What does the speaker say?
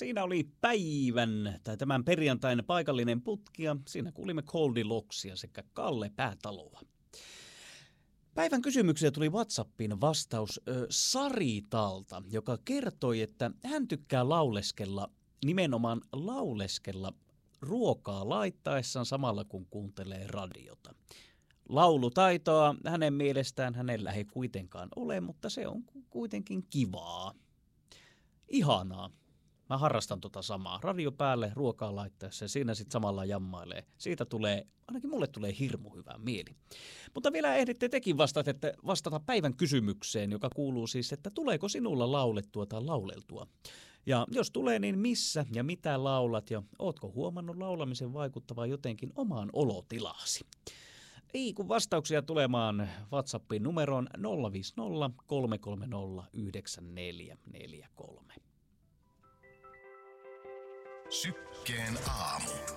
Siinä oli päivän tai tämän perjantain paikallinen putki ja siinä kuulimme Goldilockia sekä Kalle Päätaloa. Päivän kysymykseen tuli WhatsAppiin vastaus Saritalta, joka kertoi, että hän tykkää lauleskella, nimenomaan lauleskella ruokaa laittaessaan samalla kun kuuntelee radiota. Laulutaitoa hänen mielestään hänellä ei kuitenkaan ole, mutta se on kuitenkin kivaa. Ihanaa. Mä harrastan tota samaa. Radio päälle, ruokaa laittaessa ja siinä sitten samalla jammailee. Siitä tulee, ainakin mulle tulee hirmu hyvä mieli. Mutta vielä ehditte tekin vastata päivän kysymykseen, joka kuuluu siis, että tuleeko sinulla laulettua tai lauleltua? Ja jos tulee, niin missä ja mitä laulat ja ootko huomannut laulamisen vaikuttavan jotenkin omaan olotilaasi? Ei kun vastauksia tulemaan WhatsAppin numeroon 050 330 9443. Sykkeen aamu.